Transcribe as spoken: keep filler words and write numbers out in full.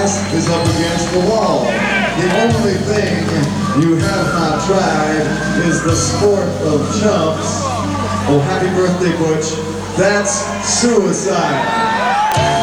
ass is up against the wall. The only thing you have not tried is the sport of chumps. Oh, happy birthday, Butch. That's suicide.